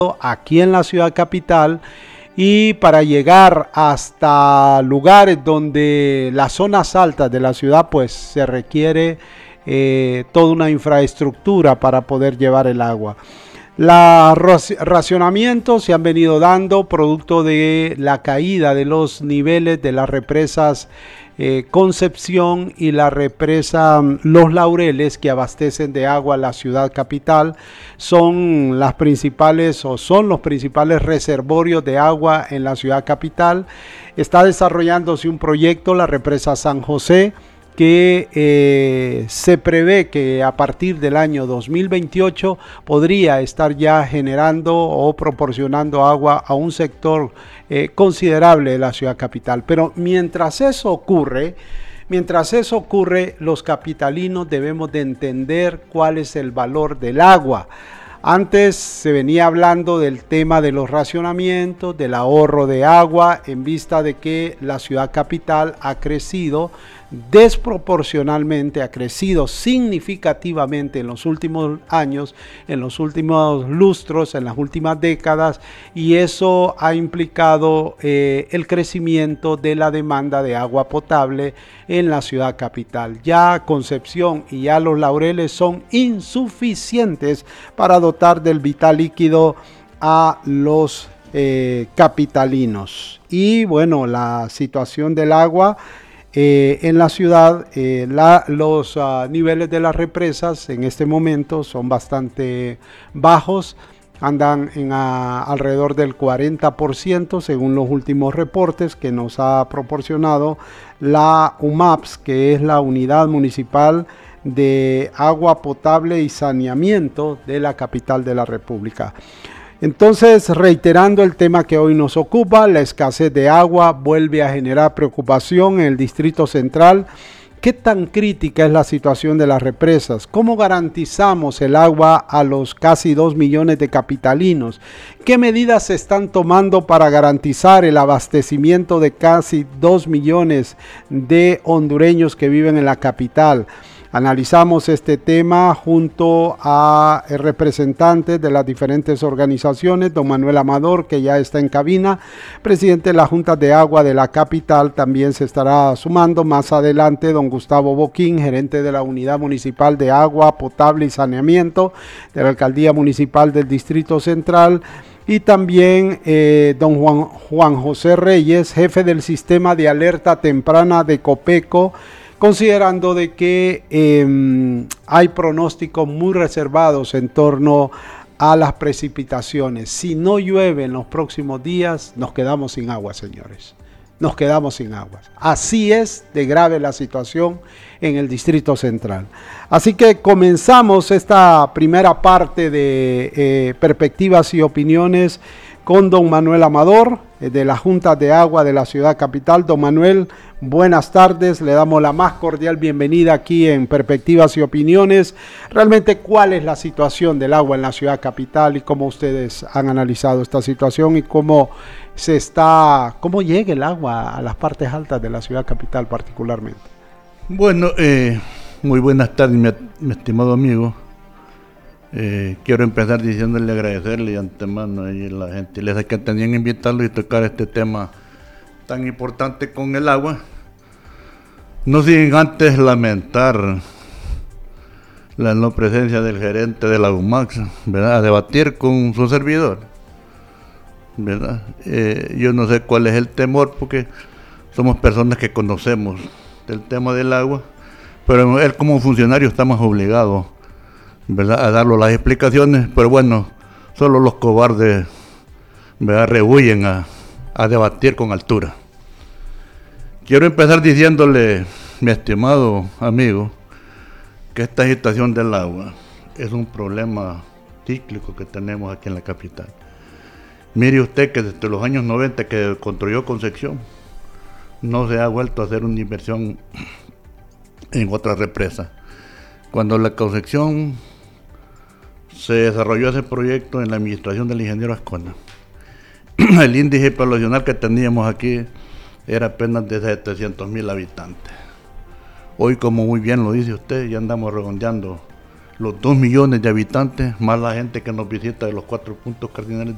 aquí en la ciudad capital, y para llegar hasta lugares donde las zonas altas de la ciudad, pues se requiere toda una infraestructura para poder llevar el agua. Los racionamientos se han venido dando producto de la caída de los niveles de las represas Concepción y la represa Los Laureles, que abastecen de agua a la ciudad capital. Son las principales o son los principales reservorios de agua en la ciudad capital. Está desarrollándose un proyecto, la represa San José, que se prevé que a partir del año 2028 podría estar ya generando o proporcionando agua a un sector considerable de la ciudad capital. Pero mientras eso ocurre, los capitalinos debemos de entender cuál es el valor del agua. Antes se venía hablando del tema de los racionamientos, del ahorro de agua, en vista de que la ciudad capital ha crecido desproporcionalmente, ha crecido significativamente en los últimos años, en los últimos lustros, en las últimas décadas, y eso ha implicado el crecimiento de la demanda de agua potable en la ciudad capital. Ya Concepción y ya Los Laureles son insuficientes para dotar del vital líquido a los capitalinos. Y bueno, la situación del agua en la ciudad, los niveles de las represas en este momento son bastante bajos, andan en alrededor del 40% según los últimos reportes que nos ha proporcionado la UMAPS, que es la Unidad Municipal de Agua Potable y Saneamiento de la capital de la República. Entonces, reiterando el tema que hoy nos ocupa, la escasez de agua vuelve a generar preocupación en el Distrito Central. ¿Qué tan crítica es la situación de las represas? ¿Cómo garantizamos el agua a los casi 2 millones de capitalinos? ¿Qué medidas se están tomando para garantizar el abastecimiento de casi 2 millones de hondureños que viven en la capital? Analizamos este tema junto a representantes de las diferentes organizaciones, don Manuel Amador, que ya está en cabina, presidente de la Junta de Agua de la capital, también se estará sumando más adelante don Gustavo Boquín, gerente de la Unidad Municipal de Agua Potable y Saneamiento de la Alcaldía Municipal del Distrito Central, y también don Juan José Reyes, jefe del Sistema de Alerta Temprana de Copeco, considerando de que hay pronósticos muy reservados en torno a las precipitaciones. Si no llueve en los próximos días, nos quedamos sin agua, señores. Nos quedamos sin agua. Así es de grave la situación en el Distrito Central. Así que comenzamos esta primera parte de perspectivas y opiniones con don Manuel Amador, de la Junta de Agua de la Ciudad Capital. Don Manuel, buenas tardes, le damos la más cordial bienvenida aquí en Perspectivas y Opiniones. Realmente, ¿cuál es la situación del agua en la Ciudad Capital y cómo ustedes han analizado esta situación y cómo llega el agua a las partes altas de la Ciudad Capital particularmente? Bueno, muy buenas tardes, mi estimado amigo. Quiero empezar diciéndole, agradecerle de antemano a la gentileza que tenían invitarlo y tocar este tema tan importante con el agua. No sin antes lamentar la no presencia del gerente de la UMAX, ¿verdad?, a debatir con su servidor, ¿verdad? Yo no sé cuál es el temor, porque somos personas que conocemos del tema del agua, pero él como funcionario estamos obligados, ¿verdad?, a darle las explicaciones, pero bueno, solo los cobardes, ¿verdad?, rehuyen a debatir con altura. Quiero empezar diciéndole, mi estimado amigo, que esta situación del agua es un problema cíclico que tenemos aquí en la capital. Mire usted que desde los años 90 que construyó Concepción, no se ha vuelto a hacer una inversión en otra represa. Cuando la Concepción se desarrolló ese proyecto en la administración del ingeniero Ascona, el índice poblacional que teníamos aquí era apenas de 700,000 habitantes. Hoy, como muy bien lo dice usted, ya andamos redondeando los 2 millones de habitantes, más la gente que nos visita de los 4 puntos cardinales